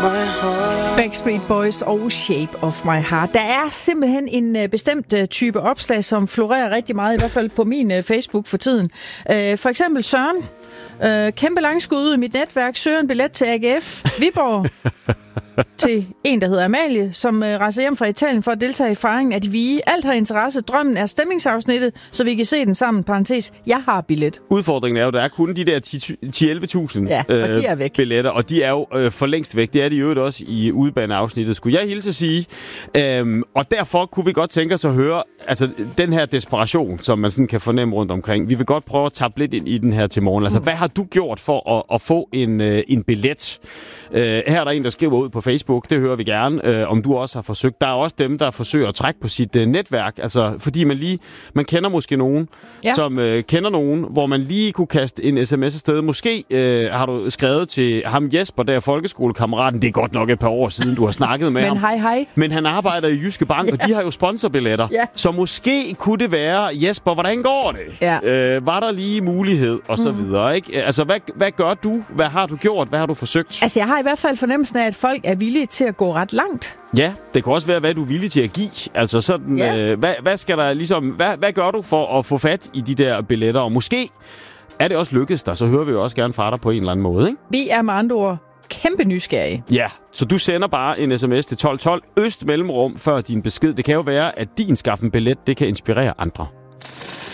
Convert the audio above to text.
my heart. Backstreet Boys og Shape of My Heart. Der er simpelthen en bestemt type opslag, som florerer rigtig meget, i hvert fald på min Facebook for tiden. For eksempel Søren. Kæmpe langskud ud i mit netværk. Søger en billet til AGF Viborg. Til en, der hedder Amalie, som rejser hjem fra Italien for at deltage i fejringen af de vige. Alt har interesse. Drømmen er stemningsafsnittet, så vi kan se den sammen. Parentes, jeg har billet. Udfordringen er jo, der er kun de der 10-11.000 billetter, og de er jo for længst væk. Det er de jo også i udebaneafsnittet, skulle jeg hilse at sige. Og derfor kunne vi godt tænke os at høre, altså den her desperation, som man sådan kan fornemme rundt omkring. Vi vil godt prøve at tappe lidt ind i den her til morgen. Altså, hvad har du gjort for at få en billet? Her er der en, der skriver ud på Facebook. Det hører vi gerne, om du også har forsøgt. Der er også dem, der forsøger at trække på sit netværk. Altså, fordi man kender måske nogen, som kender nogen, hvor man lige kunne kaste en sms afsted. Måske har du skrevet til ham Jesper, der folkeskolekammeraten. Det er godt nok et par år siden, du har snakket med ham. Hej. Men han arbejder i Jyske Bank, og de har jo sponsorbilletter. Ja. Så måske kunne det være, Jesper, hvordan går det? Ja. Var der lige mulighed? Og så videre, ikke? Altså, hvad gør du? Hvad har du gjort? Hvad har du forsøgt? Altså, jeg har i hvert fald fornemmelsen af, at folk er villige til at gå ret langt. Ja, det kan også være, hvad du er villig til at give. Altså sådan, hvad skal der ligesom, hvad gør du for at få fat i de der billetter? Og måske er det også lykkedes dig, så hører vi jo også gerne fra dig på en eller anden måde, ikke? Vi er med andre ord kæmpe nysgerrige. Ja, så du sender bare en sms til 1212 øst mellemrum før din besked. Det kan jo være, at din skaffen billet, det kan inspirere andre.